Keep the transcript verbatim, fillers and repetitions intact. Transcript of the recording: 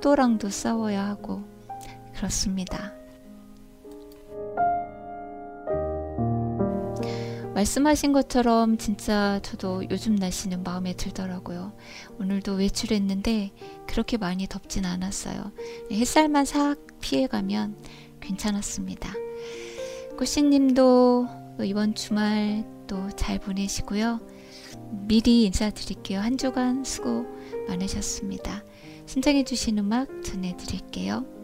속도랑도 싸워야 하고 그렇습니다. 말씀하신 것처럼 진짜 저도 요즘 날씨는 마음에 들더라고요. 오늘도 외출했는데 그렇게 많이 덥진 않았어요. 햇살만 싹 피해가면 괜찮았습니다. 꾸씨님도 이번 주말 또 잘 보내시고요. 미리 인사드릴게요. 한 주간 수고 많으셨습니다. 신청해 주신 음악 전해드릴게요.